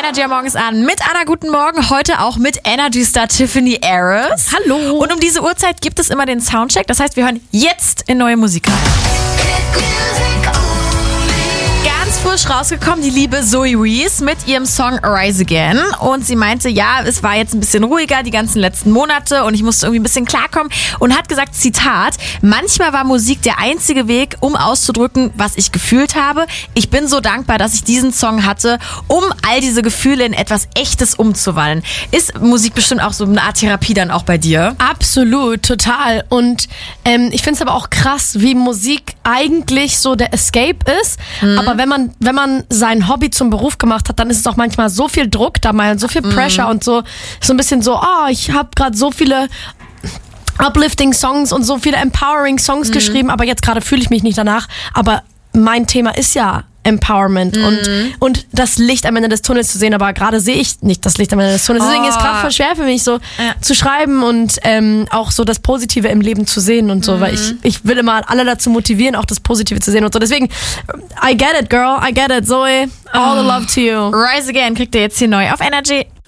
Energy morgens an mit Anna, guten Morgen. Heute auch mit Energy Star Tiffany Harris. Hallo. Und um diese Uhrzeit gibt es immer den Soundcheck. Das heißt, wir hören jetzt in neue Musik rein. Ganz frisch rausgekommen, die liebe Zoe Wees mit ihrem Song Rise Again. Und sie meinte, ja, es war jetzt ein bisschen ruhiger die ganzen letzten Monate und ich musste irgendwie ein bisschen klarkommen. Und hat gesagt, Zitat, manchmal war Musik der einzige Weg, um auszudrücken, was ich gefühlt habe. Ich bin so dankbar, dass ich diesen Song hatte, um all diese Gefühle in etwas Echtes umzuwandeln. Ist Musik bestimmt auch so eine Art Therapie dann auch bei dir? Absolut, total. Und ich finde es aber auch krass, wie Musik eigentlich so der Escape ist. Aber wenn man sein Hobby zum Beruf gemacht hat, dann ist es auch manchmal so viel Druck da mal, so viel Pressure und so ein bisschen so, ich habe gerade so viele uplifting Songs und so viele empowering Songs geschrieben, aber jetzt gerade fühle ich mich nicht danach. Aber mein Thema ist ja Empowerment und das Licht am Ende des Tunnels zu sehen, aber gerade sehe ich nicht das Licht am Ende des Tunnels. Deswegen ist es gerade voll schwer für mich, so zu schreiben und auch so das Positive im Leben zu sehen und so, weil ich will immer alle dazu motivieren, auch das Positive zu sehen und so. Deswegen, I get it, girl, I get it, Zoe, all the love to you. Rise Again kriegt ihr jetzt hier neu auf Energy.